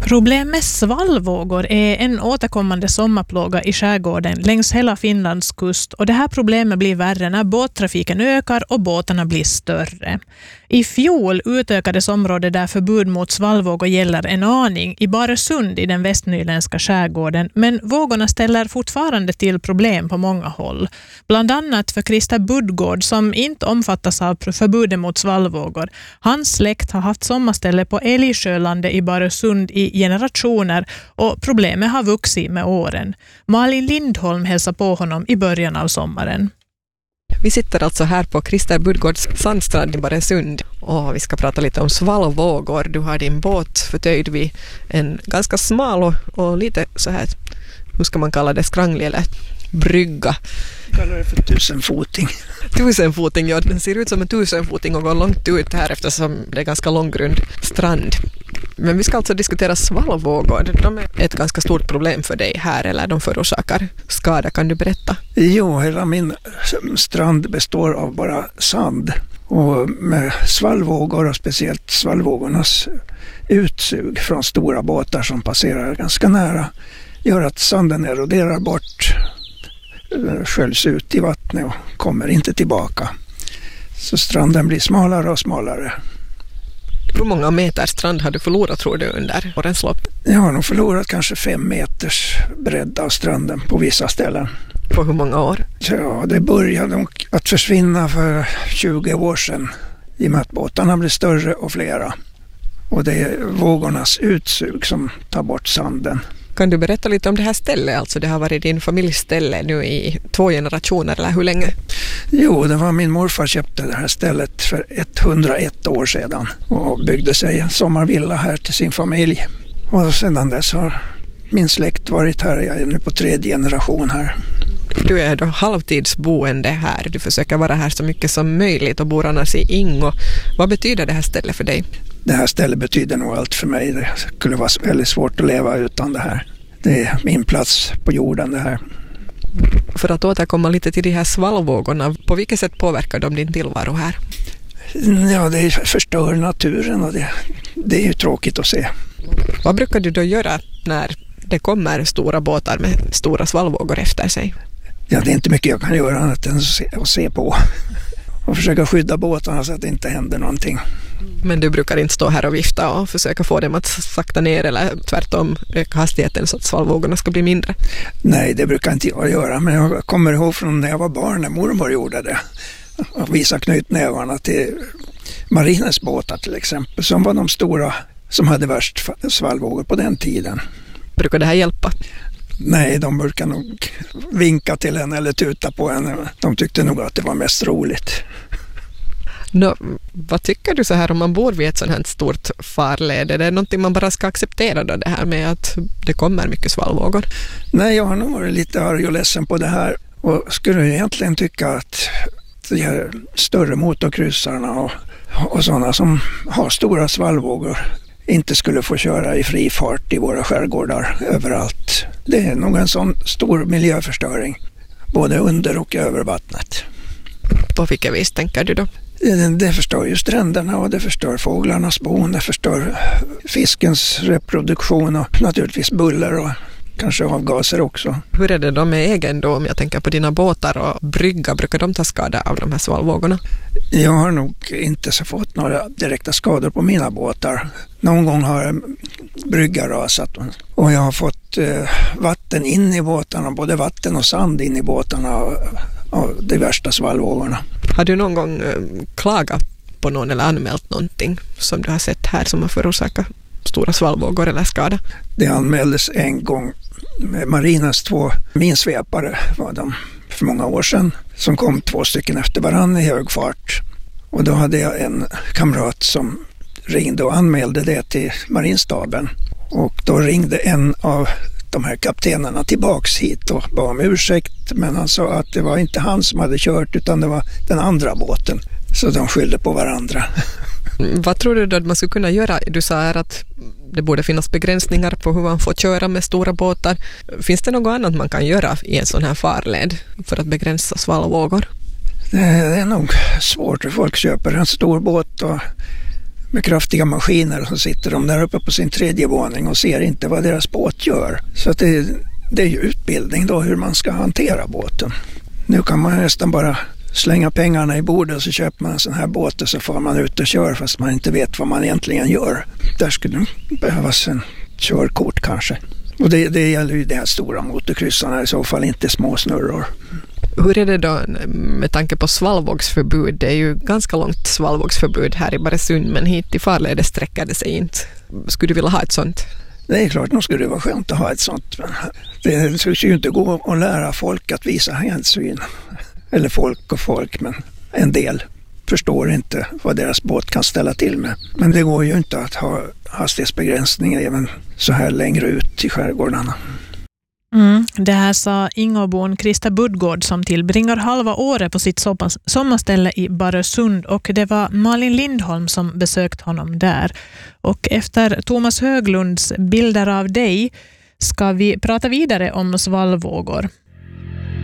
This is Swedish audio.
Problem med svallvågor är en återkommande sommarplåga i skärgården längs hela Finlands kust, och det här problemet blir värre när båttrafiken ökar och båtarna blir större. I fjol utökades området där förbud mot svallvågor gäller en aning i Baresund i den västnyländska skärgården, men vågorna ställer fortfarande till problem på många håll. Bland annat för Christer Budgård som inte omfattas av förbudet mot svallvågor. Hans släkt har haft sommarställe på Älgsjölandet i Baresund i generationer och problemet har vuxit med åren. Malin Lindholm hälsar på honom i början av sommaren. Vi sitter alltså här på Christer Budgårds sandstrand i Baresund och vi ska prata lite om svallvågor. Du har din båt förtöjd vid en ganska smal och lite så här, hur ska man kalla det, skranglig eller brygga. Jag kallar det för 1000-foting. 1000-foting, ja, den ser ut som en 1000-foting och går långt ut här eftersom det är ganska långgrund strand. Men vi ska alltså diskutera svallvågor. De är ett ganska stort problem för dig här, eller de förorsakar skada. Kan du berätta? Jo, hela min strand består av bara sand. Och med svallvågor och speciellt svallvågornas utsug från stora båtar som passerar ganska nära gör att sanden eroderar bort, sköljs ut i vattnet och kommer inte tillbaka. Så stranden blir smalare och smalare. Hur många meter strand har du förlorat, tror du, under årens lopp? Jag har nog förlorat kanske 5 meters bredd av stranden på vissa ställen. På hur många år? Ja, det började att försvinna för 20 år sedan i och med att båtarna blir större och flera. Och det är vågornas utsug som tar bort sanden. Kan du berätta lite om det här stället? Alltså det har varit din familjsställe nu i 2 generationer, eller hur länge? Jo, det var min morfar köpte det här stället för 101 år sedan och byggde sig en sommarvilla här till sin familj. Och sedan dess har min släkt varit här. Jag är nu på 3:e generation här. Du är då halvtidsboende här. Du försöker vara här så mycket som möjligt och bor annars i Ingo. Vad betyder det här stället för dig? Det här stället betyder nog allt för mig. Det skulle vara väldigt svårt att leva utan det här. Det är min plats på jorden det här. För att återkomma lite till de här svallvågorna, på vilket sätt påverkar de din tillvaro här? Ja, det förstör naturen och det är ju tråkigt att se. Vad brukar du då göra när det kommer stora båtar med stora svallvågor efter sig? Ja, det är inte mycket jag kan göra annat än att se på. Och försöka skydda båtarna så att det inte händer någonting. Men du brukar inte stå här och vifta och försöka få dem att sakta ner eller tvärtom öka hastigheten så att svallvågorna ska bli mindre? Nej, det brukar inte jag göra. Men jag kommer ihåg från när jag var barn när mormor gjorde det. Och visa knytnävarna till marinens båtar till exempel. Som var de stora som hade värst svallvågor på den tiden. Brukar det här hjälpa? Nej, de brukar nog vinka till en eller tuta på en. De tyckte nog att det var mest roligt. Vad tycker du så här om man bor vid ett sånt här stort farled? Är det någonting man bara ska acceptera då, det här med att det kommer mycket svallvågor? Nej, jag har nog varit lite arg och ledsen på det här. Och skulle egentligen tycka att de här större motorkryssarna och sådana som har stora svallvågor inte skulle få köra i fri fart i våra skärgårdar överallt. Det är nog en sån stor miljöförstöring, både under och över vattnet. På vilka vis tänker du då? Det förstör ju stränderna och det förstör fåglarnas bon, det förstör fiskens reproduktion och naturligtvis buller och kanske avgaser också. Hur är det då med egendom? Jag tänker på dina båtar och brygga. Brukar de ta skada av de här svallvågorna? Jag har nog inte så fått några direkta skador på mina båtar. Någon gång har brygga rasat och jag har fått vatten in i båtarna, både vatten och sand in i båtarna av de värsta svallvågorna. Har du någon gång klagat på någon eller anmält någonting som du har sett här som har förorsakat stora svallvågor eller skada? Det anmäldes en gång med marinens 2 minsvepare var de för många år sedan som kom 2 stycken efter varann i hög fart. Och då hade jag en kamrat som ringde och anmälde det till marinstaben. Och då ringde en av de här kaptenerna tillbaks hit och bad om ursäkt, men han sa att det var inte han som hade kört utan det var den andra båten. Så de skyllde på varandra. Vad tror du då att man skulle kunna göra? Du sa här att det borde finnas begränsningar på hur man får köra med stora båtar. Finns det något annat man kan göra i en sån här farled för att begränsa svallvågor? Det är nog svårt. Folk köper en stor båt och med kraftiga maskiner, och så sitter de där uppe på sin 3:e våning och ser inte vad deras båt gör. Så att det är ju utbildning då hur man ska hantera båten. Nu kan man nästan bara slänga pengarna i bordet och så köper man en sån här båt och så får man ut och kör fast man inte vet vad man egentligen gör. Där skulle det behövas en körkort kanske. Och det gäller ju de här stora motorkryssarna, i så fall inte små snurror. Hur är det då med tanke på svallvågsförbud? Det är ju ganska långt svallvågsförbud här i Baresund, men hit till farledes sträcker det sig inte. Skulle du vilja ha ett sånt? Det är klart, nog skulle det vara skönt att ha ett sånt. Men det skulle ju inte gå att lära folk att visa hänsyn. Eller folk, men en del förstår inte vad deras båt kan ställa till med. Men det går ju inte att ha hastighetsbegränsningar även så här längre ut i skärgårdarna. Det här sa Ingåbon Christer Budgård som tillbringar halva året på sitt sommarställe i Baresund, och det var Malin Lindholm som besökt honom där. Och efter Thomas Höglunds bilder av dig ska vi prata vidare om svallvågor.